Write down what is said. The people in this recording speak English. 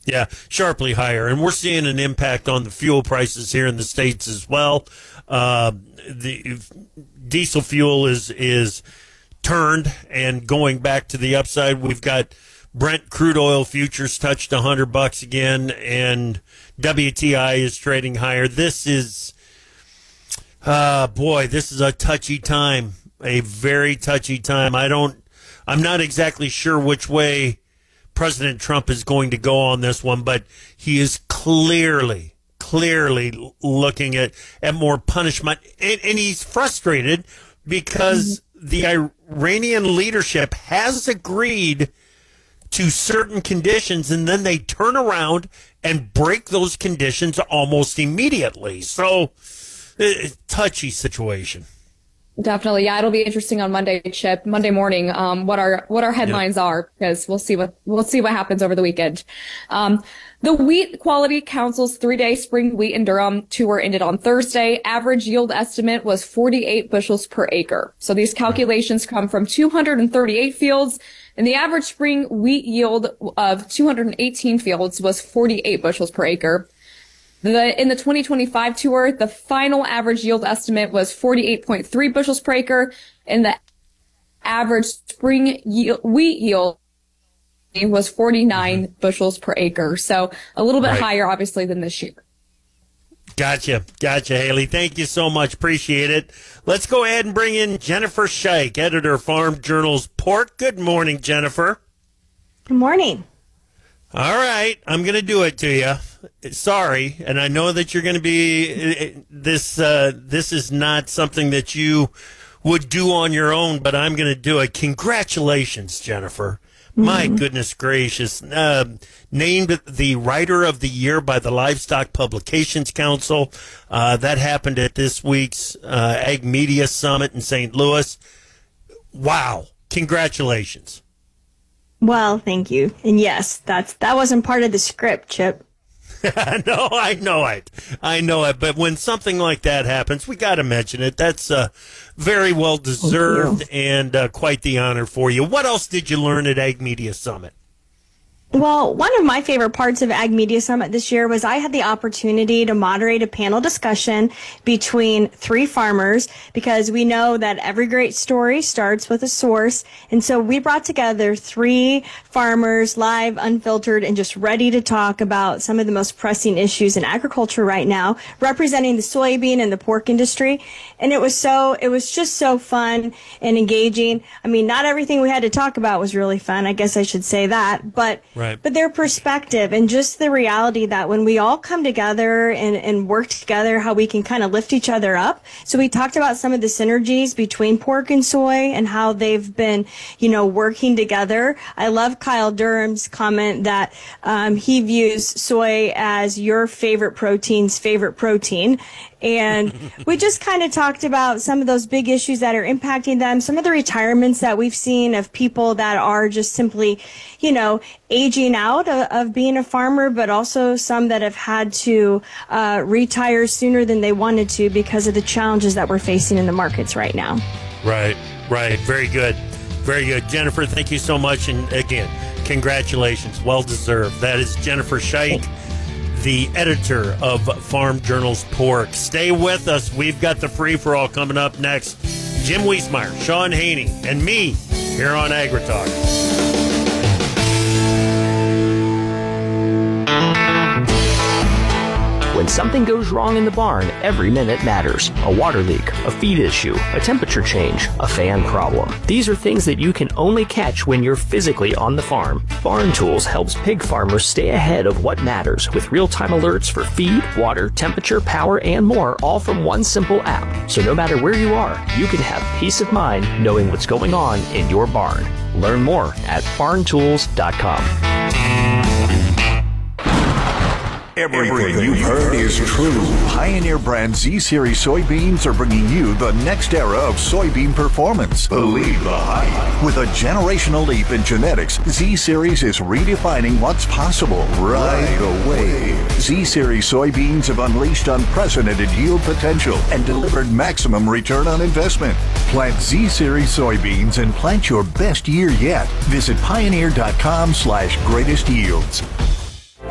Yeah, sharply higher. And we're seeing an impact on the fuel prices here in the States as well. The diesel fuel is turned and going back to the upside. We've got Brent crude oil futures touched $100 again, and WTI is trading higher. This is, this is a touchy time, a very touchy time. I'm not exactly sure which way President Trump is going to go on this one, but he is clearly looking at more punishment. And he's frustrated because the Iranian leadership has agreed to certain conditions, and then they turn around and break those conditions almost immediately. So, touchy situation. Definitely. Yeah, it'll be interesting on Monday, Chip, Monday morning, what our headlines are, because we'll see what happens over the weekend. The Wheat Quality Council's 3-day spring wheat in Durham tour ended on Thursday. Average yield estimate was 48 bushels per acre. So these calculations come from 238 fields, and the average spring wheat yield of 218 fields was 48 bushels per acre. In the 2025 tour, the final average yield estimate was 48.3 bushels per acre, and the average spring wheat yield was 49 bushels per acre. So a little bit higher, obviously, than this year. Gotcha, Haley. Thank you so much. Appreciate it. Let's go ahead and bring in Jennifer Scheich, editor of Farm Journal's Pork. Good morning, Jennifer. Good morning. All right, I'm going to do it to you. Sorry, and I know that you're going to be this is not something that you would do on your own, but I'm going to do it. Congratulations, Jennifer. My goodness gracious. Named the Writer of the Year by the Livestock Publications Council. That happened at this week's Ag Media Summit in St. Louis. Wow. Congratulations. Well, thank you. And yes, that wasn't part of the script, Chip. No, I know it. But when something like that happens, we got to mention it. That's very well deserved and quite the honor for you. What else did you learn at Ag Media Summit? Well, one of my favorite parts of Ag Media Summit this year was I had the opportunity to moderate a panel discussion between 3 farmers, because we know that every great story starts with a source. And so we brought together 3 farmers, live, unfiltered, and just ready to talk about some of the most pressing issues in agriculture right now, representing the soybean and the pork industry. And it was just so fun and engaging. I mean, not everything we had to talk about was really fun. I guess I should say that. But their perspective and just the reality that when we all come together and work together, how we can kind of lift each other up. So we talked about some of the synergies between pork and soy and how they've been, working together. I love Kyle Durham's comment that he views soy as your favorite protein's favorite protein. And we just kind of talked about some of those big issues that are impacting them, some of the retirements that we've seen of people that are just simply, aging out of being a farmer, but also some that have had to retire sooner than they wanted to because of the challenges that we're facing in the markets right now. Right. Very good. Jennifer, thank you so much. And again, congratulations. Well deserved. That is Jennifer Scheich, the editor of Farm Journal's Pork. Stay with us. We've got the free-for-all coming up next. Jim Wiesmeyer, Sean Haney, and me here on AgriTalk. When something goes wrong in the barn, every minute matters. A water leak, a feed issue, a temperature change, a fan problem. These are things that you can only catch when you're physically on the farm. Barn Tools helps pig farmers stay ahead of what matters with real-time alerts for feed, water, temperature, power, and more, all from one simple app. So no matter where you are, you can have peace of mind knowing what's going on in your barn. Learn more at farntools.com. Everything you've heard is true. Pioneer brand Z-Series soybeans are bringing you the next era of soybean performance. Believe the hype. With a generational leap in genetics, Z-Series is redefining what's possible right away. Z-Series soybeans have unleashed unprecedented yield potential and delivered maximum return on investment. Plant Z-Series soybeans and plant your best year yet. Visit pioneer.com/greatest yields.